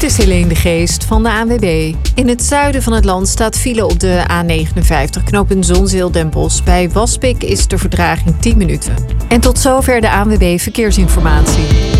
is Helene de Geest van de ANWB. In het zuiden van het land staat file op de A59, knooppunt Zonzeel-Den Bosch. Bij Waspik is de vertraging 10 minuten. En tot zover de ANWB Verkeersinformatie.